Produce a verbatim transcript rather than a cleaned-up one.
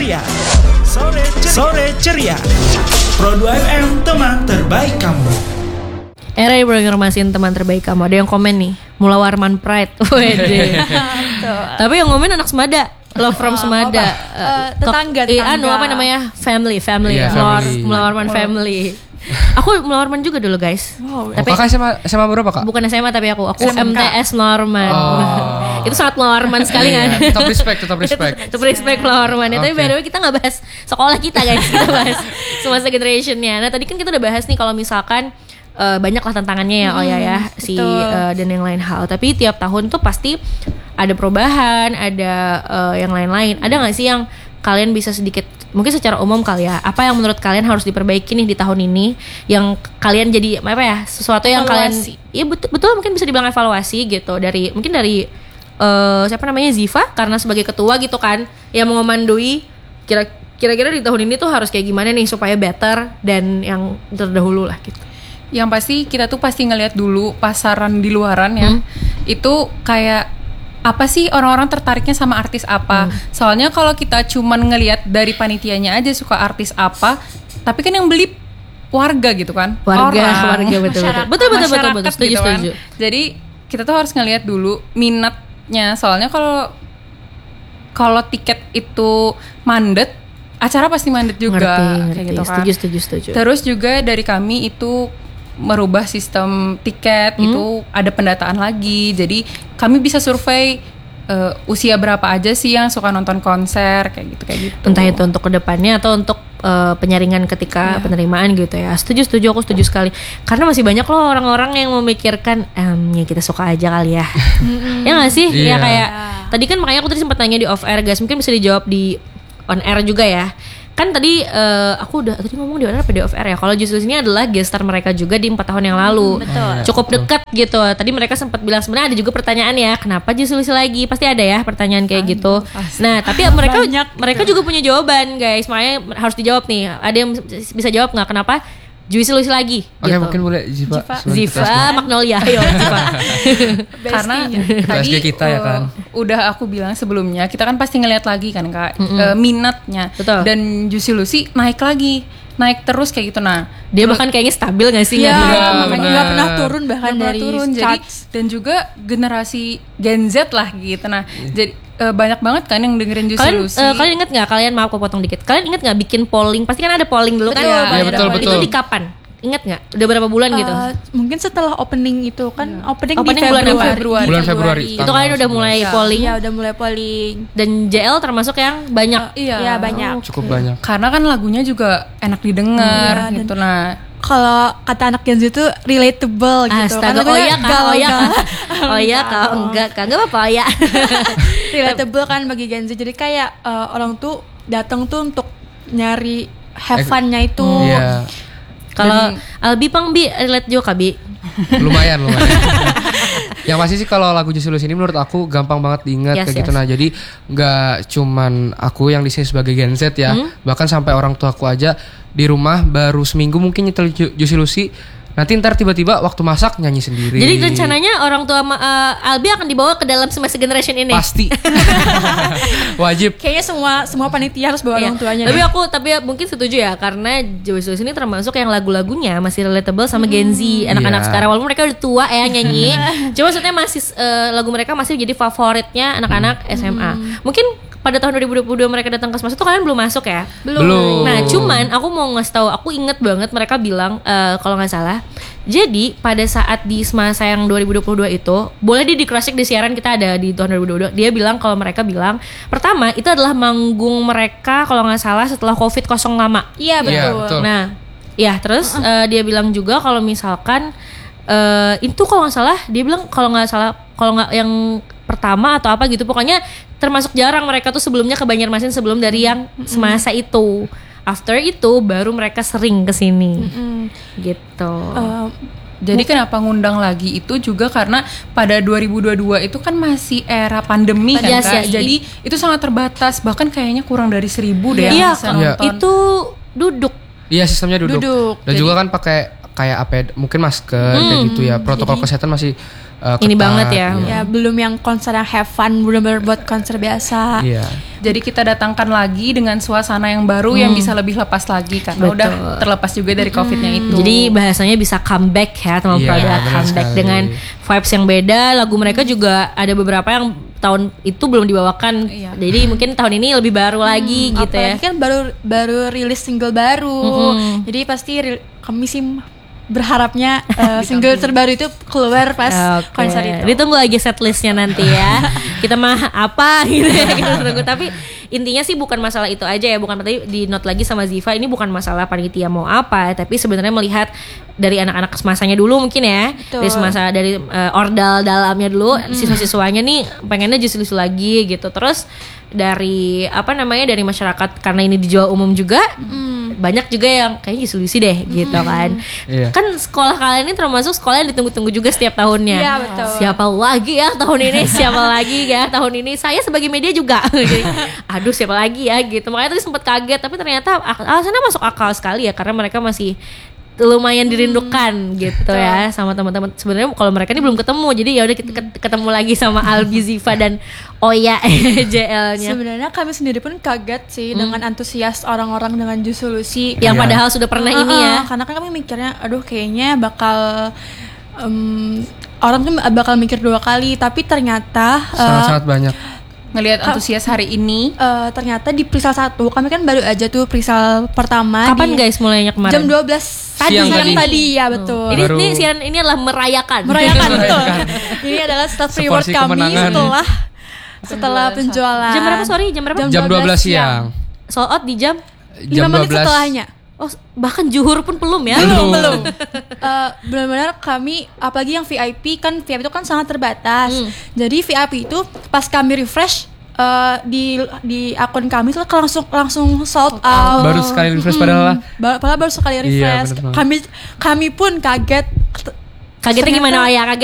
ceria. Sore ceria. Sore ceria. Pro dua F M, teman terbaik kamu. Era yang programasiin teman terbaik kamu. Ada yang komen nih, Mula Warman Pride. Wede. Tapi yang komen anak Semada. Love from Semada. Uh, uh, tetangga, Kok, tetangga. Eh, anu apa namanya? Family, family. Yeah, Mula, family. Mula Warman family. Aku Mula Warman juga dulu guys. Wow. Tapi Kakak S M A, S M A berapa kak? bukan S M A tapi aku. Aku S M K. M T S Mula Warman. Oh. Itu sangat Mula Warman sekali kan. Iya, tetap respect, tetap respect. Tetap respect Mula Warman. Ya, tapi Oke. by the way kita gak bahas sekolah kita guys. Kita bahas semasa generationnya. Nah tadi kan kita udah bahas nih kalau misalkan Uh, banyak lah tantangannya ya oh ya ya si uh, dan yang lain hal. Tapi tiap tahun tuh pasti ada perubahan, ada uh, yang lain-lain. Ada nggak sih yang kalian bisa sedikit mungkin secara umum kali ya, apa yang menurut kalian harus diperbaiki nih di tahun ini yang kalian jadi apa ya sesuatu yang Evaluasi. kalian ya betul, betul mungkin bisa dibilang evaluasi gitu dari mungkin dari uh, siapa namanya Ziva karena sebagai ketua gitu kan yang mengomandoi kira kira-kira di tahun ini tuh harus kayak gimana nih supaya better dan yang terdahulu lah gitu. Yang pasti kita tuh pasti ngelihat dulu pasaran di luaran ya. Hmm. Itu kayak apa sih orang-orang tertariknya sama artis apa? Hmm. Soalnya kalau kita cuman ngelihat dari panitianya aja suka artis apa, tapi kan yang beli warga gitu kan. Warga, orang, warga betul betul. Betul betul betul betul. Setuju gitu kan. setuju. Jadi kita tuh harus ngelihat dulu minatnya. Soalnya kalau kalau tiket itu mandet, acara pasti mandet juga. Ngerti, kayak ngerti. gitu kan. Setuju setuju setuju. Terus juga dari kami itu merubah sistem tiket hmm? itu ada pendataan lagi. Jadi kami bisa survei uh, usia berapa aja sih yang suka nonton konser kayak gitu kayak gitu. Entah itu untuk kedepannya atau untuk uh, penyaringan ketika yeah. penerimaan gitu ya. Setuju setuju aku setuju sekali. Karena masih banyak loh orang-orang yang memikirkan ehm, ya kita suka aja kali ya. Ya nggak sih? Yeah. Ya kayak tadi kan makanya aku tadi sempat tanya di off air guys. Mungkin bisa dijawab di on air juga ya. Kan tadi uh, aku udah tadi ngomong di on air apa di off air ya. Kalau justru ini adalah guest star mereka juga di empat tahun yang lalu. Hmm, betul. Cukup dekat gitu. Tadi mereka sempat bilang sebenarnya ada juga pertanyaan ya. Kenapa justru lagi? Pasti ada ya pertanyaan kayak gitu. Nah, tapi mereka Banyak mereka gitu. juga punya jawaban, guys. Makanya harus dijawab nih. Ada yang bisa jawab nggak? Kenapa Juicy Lucy lagi? Oke gitu. mungkin boleh Ziva. Ziva, Magnolia, ayo Ziva. Karena Itu tadi S G kita ya kan. uh, udah aku bilang sebelumnya kita kan pasti ngeliat lagi kan kak Mm-mm. uh, minatnya. Betul. Dan Juicy Lucy naik lagi, naik terus kayak gitu. Nah Dia bahkan kayaknya stabil nggak sih? Iya, Nggak Benar, makanya benar. nggak pernah turun bahkan nggak pernah dari turun. Jadi charts. dan juga generasi Gen Z lah gitu. Nah jadi uh, banyak banget kan yang dengerin Juicy Kalian Lucy. eh, kalian ingat nggak? Kalian maaf aku potong dikit. Kalian ingat nggak bikin polling? Pasti kan ada polling dulu kan? Betul, Iya, Ada betul, polling. betul. Itu di kapan? Ingat nggak? Udah berapa bulan gitu? Uh, mungkin setelah opening itu kan opening, Opening di bulan Februari. Februari. Bulan Februari. Itu kalian udah mulai Iya. polling Iya udah mulai polling. dan J L termasuk yang banyak. Iya. Iya banyak. Cukup banyak. Karena kan lagunya juga enak didengar Iya, gitu. Nah Kalau kata anak Gen Z itu relatable gitu. Astaga, Kan oh iya kak, oh iya galau-galau. kak, oh iya kak, enggak kak, enggak apa-apa ya. Relatable kan bagi Gen Z. Jadi kayak uh, orang tuh datang tuh untuk nyari have fun-nya itu. Iya. Kalau Albi Pang Bi, relate juga Bi. Lumayan lumayan. Yang pasti sih kalau lagu Juicy Lucy ini menurut aku gampang banget diingat Yes, kayak yes. gitu. Nah jadi nggak cuman aku yang di sini sebagai Gen Z ya, Hmm? bahkan sampai orang tua aku aja di rumah baru seminggu mungkin nyetel Ju- Juicy Lucy. Nanti ntar tiba-tiba waktu masak nyanyi sendiri. Jadi rencananya orang tua uh, Albi akan dibawa ke dalam semasa generation ini. Pasti. Wajib. Kayaknya semua semua panitia harus bawa Iya. orang tuanya. Tapi deh. aku tapi ya, mungkin setuju ya karena Juicy Lucy ini termasuk yang lagu-lagunya masih relatable sama Gen Z, anak-anak Iya. sekarang walaupun mereka udah tua ya nyanyi. Cuma maksudnya masih eh, lagu mereka masih jadi favoritnya anak-anak S M A. Mungkin pada tahun dua ribu dua puluh dua mereka datang ke Semasa itu kalian belum masuk ya? Belum. Nah, cuman aku mau ngasih tahu, aku inget banget mereka bilang eh, kalau nggak salah. Jadi pada saat di Semasa yang dua ribu dua puluh dua itu, boleh di di cross check di siaran kita ada di tahun dua ribu dua puluh dua. Dia bilang kalau mereka bilang pertama itu adalah manggung mereka kalau nggak salah setelah Covid kosong lama. Iya betul. Iya, betul. Nah, ya terus eh, dia bilang juga kalau misalkan eh, itu kalau nggak salah dia bilang kalau nggak salah kalau nggak yang pertama atau apa gitu pokoknya termasuk jarang mereka tuh sebelumnya ke Banjarmasin sebelum dari yang Semasa itu. After itu baru mereka sering kesini Mm. gitu. Uh, Jadi kenapa ngundang lagi itu juga karena pada dua ribu dua puluh dua itu kan masih era pandemi kan Yes, Kak. yes. Jadi itu sangat terbatas, bahkan kayaknya kurang dari seribu deh Iya, yang bisa Iya. nonton. itu duduk. Iya sistemnya duduk. Duduk. Dan Jadi- juga kan pakai kayak apa ya, mungkin masker kayak gitu ya. Protokol jadi- kesehatan masih uh, Ini ketat, banget ya. iya. Ya belum yang konser yang have fun, bener-bener buat konser biasa. Iya. Jadi kita datangkan lagi dengan suasana yang baru yang bisa lebih lepas lagi karena Betul. udah terlepas juga dari covidnya itu. Jadi bahasanya bisa comeback ya teman Iya, produk benar comeback sekali. dengan vibes yang beda. Lagu mereka juga ada beberapa yang tahun itu belum dibawakan. Iya. Jadi mungkin tahun ini lebih baru lagi gitu ya. Apalagi kan baru baru rilis single baru. Jadi pasti ril- kami sih berharapnya uh, single terbaru itu keluar pas Oke. konser itu. Ditunggu lagi setlistnya nanti ya. Kita mah apa gitu ya kita tunggu. Tapi intinya sih bukan masalah itu aja ya. Bukan tadi di note lagi sama Ziva, ini bukan masalah panitia mau apa, tapi sebenarnya melihat dari anak-anak semasanya dulu mungkin ya. Betul. Dari semasa dari uh, ordal dalamnya dulu, siswa-siswanya nih pengennya justru lagi gitu. Terus dari apa namanya dari masyarakat karena ini dijual umum juga, banyak juga yang kayaknya justru deh gitu kan. Iya. Kan sekolah kalian ini termasuk sekolah yang ditunggu-tunggu juga setiap tahunnya. Iya, betul. Siapa lagi ya tahun ini? Siapa lagi ya tahun ini? Saya sebagai media juga. Jadi, aduh siapa lagi ya gitu. Makanya tadi sempat kaget, tapi ternyata ak- alasannya masuk akal sekali ya karena mereka masih lumayan dirindukan gitu ya sama teman-teman. Sebenarnya kalau mereka ini belum ketemu, jadi ya udah kita ket- ketemu lagi sama Albi, Ziva dan Oya J L-nya. Sebenarnya kami sendiri pun kaget sih dengan antusias orang-orang dengan Jus Solusi. Yang Iya. padahal sudah pernah Uh-uh, ini ya. Karena kan kami mikirnya, aduh kayaknya bakal em, orang tuh bakal mikir dua kali, tapi ternyata uh, Sangat-sangat banyak. ngelihat antusias hari ini. uh, ternyata di Prisal satu kami kan baru aja tuh Prisal pertama. Kapan di guys mulainya kemarin? Jam dua belas Tadi. Siang siang tadi. tadi ya betul. Ini Baru- ini siaran ini adalah merayakan. Merayakan betul. Ini adalah start reward Seporsi kami kemenangan. setelah setelah penjualan. Jam berapa sorry? Jam berapa? Jam dua belas siang. Sold out di jam lima Jam menit dua belas. setelahnya. oh bahkan zuhur pun belum ya. Belum, belum. Eh, benar-benar kami, apalagi yang V I P kan, V I P itu kan sangat terbatas. Hmm. Jadi V I P itu pas kami refresh eh, di di akun kami tuh langsung langsung sold out. Baru sekali refresh padahal lah. Ba- Padahal baru sekali Iya, refresh. bener banget. kami kami pun kaget. Kagetnya Ternyata- gimana ya? Kaget